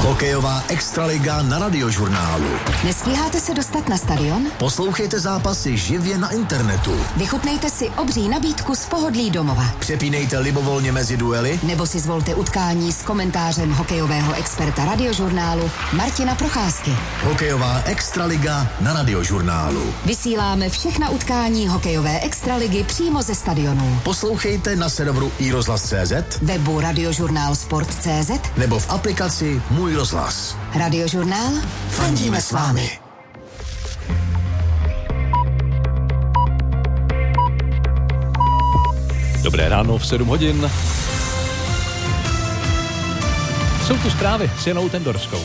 Hokejová extraliga na Radiožurnálu. Nestíháte se dostat na stadion? Poslouchejte zápasy živě na internetu. Vychutnejte si obří nabídku z pohodlí domova. Přepínejte libovolně mezi duely. Nebo si zvolte utkání s komentářem hokejového experta Radiožurnálu Martina Procházky. Hokejová extraliga na Radiožurnálu. Vysíláme všechna utkání hokejové extraligy přímo ze stadionu. Poslouchejte na serveru iRozhlas.cz, webu Radiožurnál Sport.cz nebo v aplikaci Můj rozhlas. Radiožurnál, fandíme s vámi. Dobré ráno v 7 hodin. Jsou tu zprávy s Janou Tendorskou.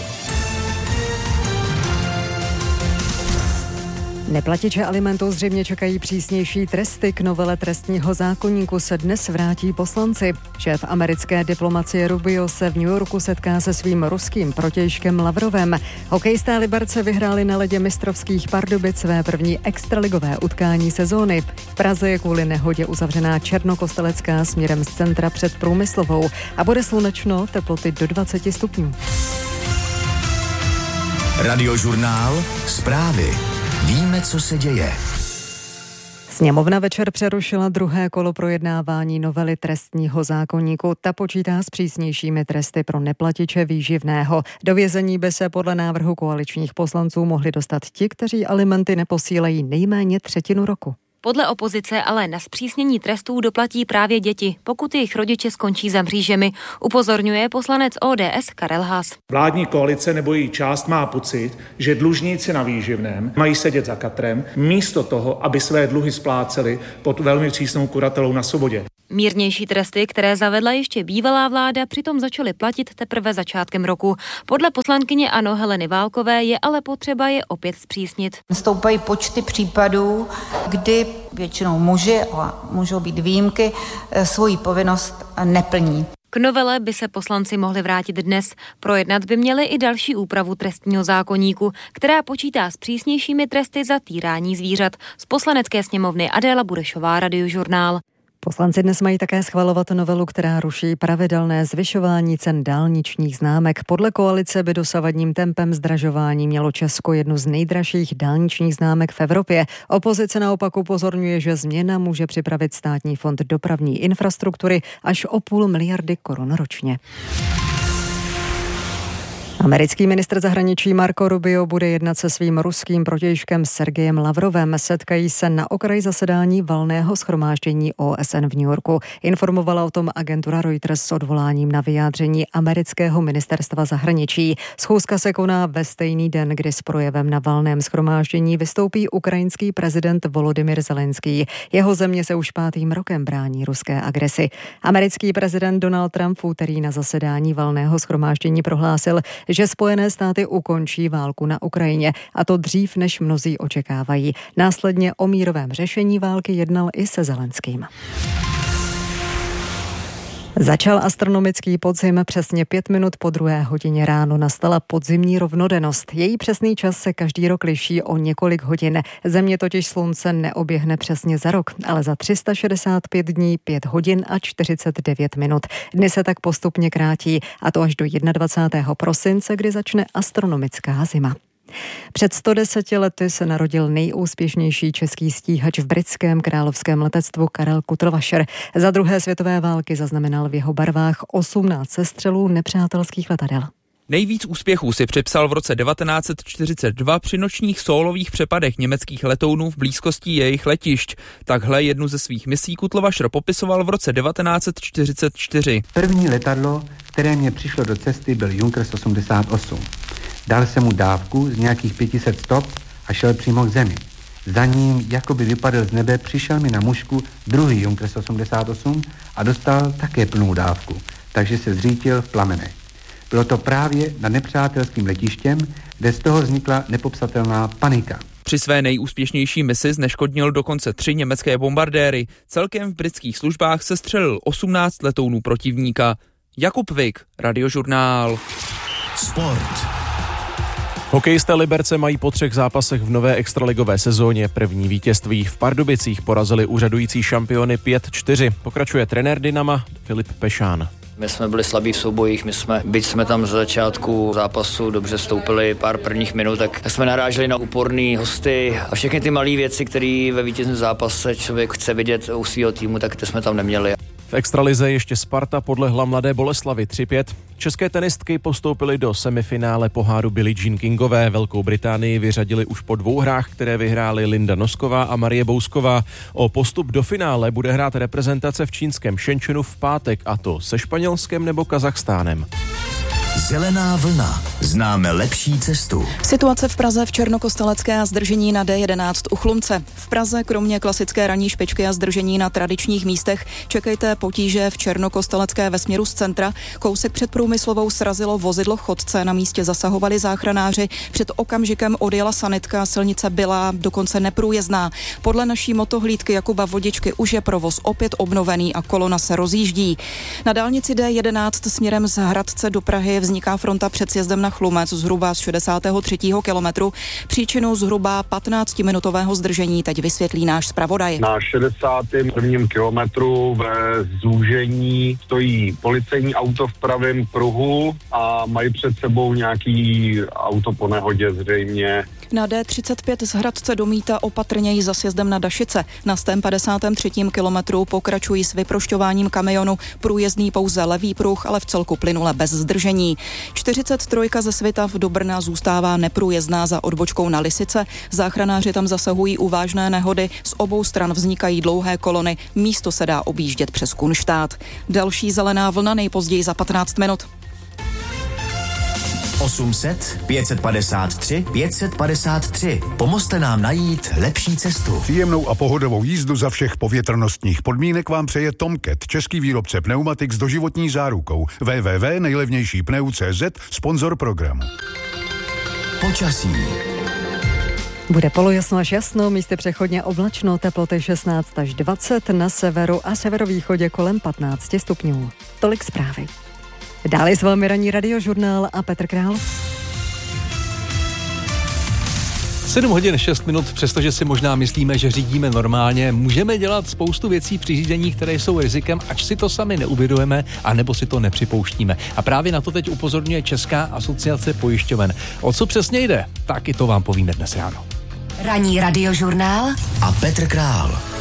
Neplatiče alimentů zřejmě čekají přísnější tresty. K novele trestního zákoníku se dnes vrátí poslanci. Šéf americké diplomacie Rubio se v New Yorku setká se svým ruským protějškem Lavrovem. Hokejisté Liberce vyhráli na ledě mistrovských Pardubic své první extraligové utkání sezóny. V Praze je kvůli nehodě uzavřená Černokostelecká směrem z centra před Průmyslovou a bude slunečno, teploty do 20 stupňů. Radiožurnál, zprávy. Víme, co se děje. Sněmovna večer přerušila druhé kolo projednávání novely trestního zákoníku. Ta počítá s přísnějšími tresty pro neplatiče výživného. Do vězení by se podle návrhu koaličních poslanců mohli dostat ti, kteří alimenty neposílají nejméně třetinu roku. Podle opozice ale na zpřísnění trestů doplatí právě děti, pokud jejich rodiče skončí za mřížemi, upozorňuje poslanec ODS Karel Haas. Vládní koalice nebo její část má pocit, že dlužníci na výživném mají sedět za katrem, místo toho, aby své dluhy spláceli pod velmi přísnou kuratelou na svobodě. Mírnější tresty, které zavedla ještě bývalá vláda, přitom začaly platit teprve začátkem roku. Podle poslankyně ANO Heleny Válkové je ale potřeba je opět zpřísnit. Stoupají počty případů, kdy většinou muži, ale můžou být výjimky, svoji povinnost neplní. K novele by se poslanci mohli vrátit dnes. Projednat by měli i další úpravu trestního zákoníku, která počítá s přísnějšími tresty za týrání zvířat. Z Poslanecké sněmovny Adéla Burešová, Radiožurnál. Poslanci dnes mají také schvalovat novelu, která ruší pravidelné zvyšování cen dálničních známek. Podle koalice by dosavadním tempem zdražování mělo Česko jednu z nejdražších dálničních známek v Evropě. Opozice naopak upozorňuje, že změna může připravit Státní fond dopravní infrastruktury až o 0,5 miliardy korun ročně. Americký ministr zahraničí Marco Rubio bude jednat se svým ruským protějškem Sergejem Lavrovem. Setkají se na okraji zasedání valného shromáždění OSN v New Yorku. Informovala o tom agentura Reuters s odvoláním na vyjádření amerického ministerstva zahraničí. Schůzka se koná ve stejný den, kdy s projevem na valném shromáždění vystoupí ukrajinský prezident Volodymyr Zelenský. Jeho země se už 5. rokem brání ruské agresi. Americký prezident Donald Trump v úterý na zasedání valného shromáždění prohlásil, že Spojené státy ukončí válku na Ukrajině, a to dřív, než mnozí očekávají. Následně o mírovém řešení války jednal i se Zelenským. Začal astronomický podzim, přesně 5 minut po 2 hodině ráno nastala podzimní rovnodennost. Její přesný čas se každý rok liší o několik hodin. Země totiž slunce neoběhne přesně za rok, ale za 365 dní, 5 hodin a 49 minut. Dny se tak postupně krátí, a to až do 21. prosince, kdy začne astronomická zima. Před 110 lety se narodil nejúspěšnější český stíhač v britském královském letectvu Karel Kutlvašer. Za druhé světové války zaznamenal v jeho barvách 18 sestřelů nepřátelských letadel. Nejvíc úspěchů si připsal v roce 1942 při nočních sólových přepadech německých letounů v blízkosti jejich letišť. Takhle jednu ze svých misí Kutlvašer popisoval v roce 1944. První letadlo, které mě přišlo do cesty, byl Junkers 88. Dal jsem mu dávku z nějakých 500 stop a šel přímo k zemi. Za ním, jakoby vypadl z nebe, přišel mi na mužku druhý Junkers 88 a dostal také plnou dávku, takže se zřítil v plamenech. Bylo to právě nad nepřátelským letištěm, kde z toho vznikla nepopsatelná panika. Při své nejúspěšnější misi zneškodnil dokonce 3 německé bombardéry. Celkem v britských službách se střelil 18 letounů protivníka. Jakub Vik, Radiožurnál. Sport. Hokejisté Liberce mají po 3 zápasech v nové extraligové sezóně první vítězství. V Pardubicích porazili úřadující šampiony 5-4. Pokračuje trenér Dynama Filip Pešán. My jsme byli slabí v soubojích, byť jsme tam z začátku zápasu dobře vstoupili pár prvních minut, tak jsme naráželi na úporný hosty a všechny ty malé věci, které ve vítězném zápase člověk chce vidět u svého týmu, tak ty jsme tam neměli. V extralize ještě Sparta podlehla Mladé Boleslavi 3-5. České tenistky postoupily do semifinále poháru Billie Jean Kingové. Velkou Británii vyřadili už po 2 hrách, které vyhrály Linda Nosková a Marie Bousková. O postup do finále bude hrát reprezentace v čínském Shenzhenu v pátek, a to se Španělskem nebo Kazachstánem. Zelená vlna. Známe lepší cestu. Situace v Praze v Černokostelecké a zdržení na D11 u Chlumce. V Praze kromě klasické ranní špičky a zdržení na tradičních místech čekejte potíže v Černokostelecké ve směru z centra. Kousek před Průmyslovou srazilo vozidlo chodce, na místě zasahovali záchranáři. Před okamžikem odjela sanitka, silnice byla dokonce neprůjezdná. Podle naší motohlídky Jakuba Vodičky už je provoz opět obnovený a kolona se rozjíždí. Na dálnici D11 směrem z Hradce do Prahy vzniká fronta před sjezdem na Chlumec zhruba z 63. kilometru. Příčinu zhruba 15-minutového zdržení teď vysvětlí náš zpravodaj. Na 61. kilometru ve zúžení stojí policejní auto v pravém pruhu a mají před sebou nějaký auto po nehodě zřejmě. Na D35 z Hradce do Míta opatrněji za sjezdem na Dašice. Na 153. kilometru pokračují s vyprošťováním kamionu. Průjezdný pouze levý pruh, ale v celku plynule bez zdržení. 43 ze Svitav do Brna zůstává neprůjezdná za odbočkou na Lisice. Záchranáři tam zasahují u vážné nehody. Z obou stran vznikají dlouhé kolony. Místo se dá objíždět přes Kunštát. Další zelená vlna nejpozději za 15 minut. 800 553 553. Pomozte nám najít lepší cestu. Příjemnou a pohodovou jízdu za všech povětrnostních podmínek vám přeje Tomcat, český výrobce pneumatik s doživotní zárukou. www.nejlevnějšípneu.cz, sponzor programu. Počasí. Bude polojasno až jasno, místy přechodně oblačno, teploty 16 až 20, na severu a severovýchodě kolem 15 stupňů. Tolik zprávy. Dále s vámi ranní radiožurnál a Petr Král. 7 hodin 6 minut, přestože si možná myslíme, že řídíme normálně, můžeme dělat spoustu věcí při řízení, které jsou rizikem, ač si to sami neuvědomujeme, anebo si to nepřipouštíme. A právě na to teď upozorňuje Česká asociace pojišťoven. O co přesně jde? Tak i to vám povíme dnes ráno. Ranní radiožurnál a Petr Král.